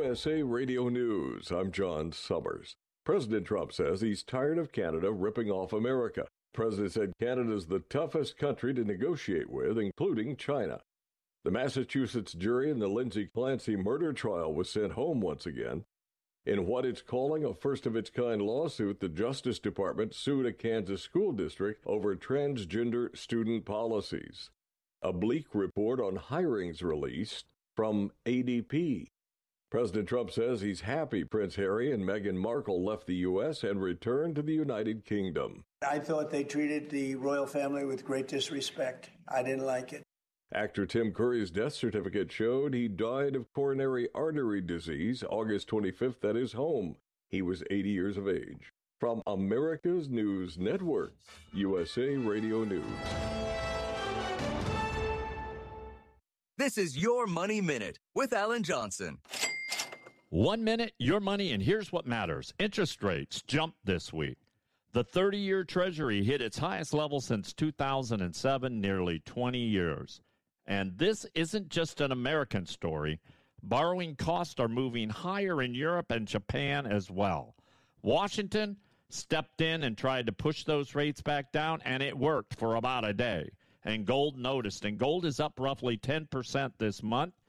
USA Radio News. I'm John Summers. President Trump says he's tired of Canada ripping off America. The president said Canada's the toughest country to negotiate with, including China. The Massachusetts jury in the Lindsay Clancy murder trial was sent home once again. In what it's calling a first-of-its-kind lawsuit, the Justice Department sued a Kansas school district over transgender student policies. A bleak report on hirings released from ADP. President Trump says he's happy Prince Harry and Meghan Markle left the U.S. and returned to the United Kingdom. I thought they treated the royal family with great disrespect. I didn't like it. Actor Tim Curry's death certificate showed he died of coronary artery disease August 25th at his home. He was 80 years of age. From America's News Network, USA Radio News. This is Your Money Minute with Alan Johnson. 1 minute, your money, and here's what matters. Interest rates jumped this week. The 30-year Treasury hit its highest level since 2007, nearly 20 years. And this isn't just an American story. Borrowing costs are moving higher in Europe and Japan as well. Washington stepped in and tried to push those rates back down, and it worked for about a day. And gold noticed, and gold is up roughly 10% this month.